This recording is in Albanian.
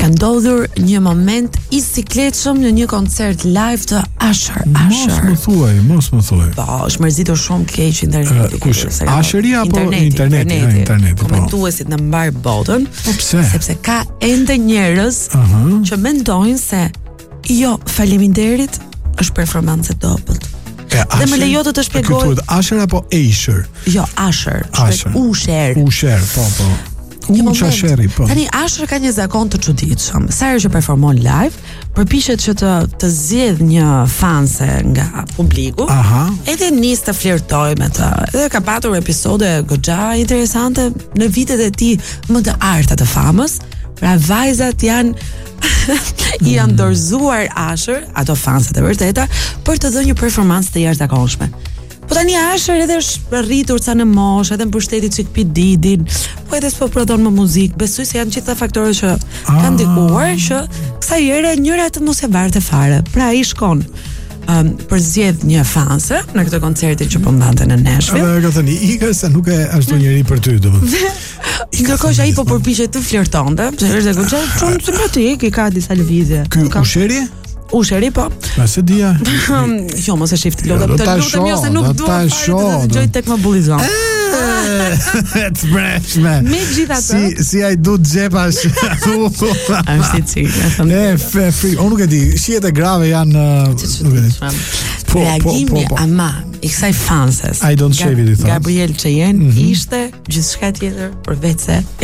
ka ndodhur një moment i sikletshëm në një koncert live të Usher. Mos më thuaj. Po, është mërzitur shumë keq interneti. Kush? Usheri apo interneti? Komentuesit në mbar botën. Po pse? Sepse ka ende njerëz që mendojnë se jo, faleminderit, është performancë e dobët. Dhe më lejo të shpjegoj. Thuhet Usher apo Asher? Jo, Usher. Usher, po. Një moment. Tani Usher ka një zakon të çuditshëm. Sa herë që performon live, përpiqet që të zgjedh një fanse nga publiku. Edhe nis të flirtoj me të. Edhe ka patur episode goxha interesante në vitet e tij më të arta të famës. Pra vajzat i janë dorëzuar Usher, ato fanset e vërteta, për të dhënë një performancë të jashtëzakonshme. Po tani Usher edhe është rritur ca në moshë, edhe mbështeti çik Didin, po edhe s'po prodhon më muzikë. Besoj se janë gjithë faktorët që kanë ndikuar që kësaj here njëra të mos e varte fare. Pra ai shkon për zgjedh një fanse në këtë koncertin që po mbante në Nashville. Edhe ka thënë Iga se nuk e ashtu njëri për ty, domethënë. Ndërkohë që ai po përpiqet të flirtonte, se është goxha shumë simpatik, i ka disa lëvizje. Ky Usheri po. Ma se dia. Jo, mos e shifti lutem. Të lutem jo se nuk dua të dëgjoj tek më bullizon. Të breshme. Me gjithatë. Si ai du xhepash. Është i cili. Unë nuk e di, shihet e grave janë nuk e di. Reagimi ama i kësaj fanses. I don't shave it. Gabriel Cheyenne ishte gjithçka tjetër përveç se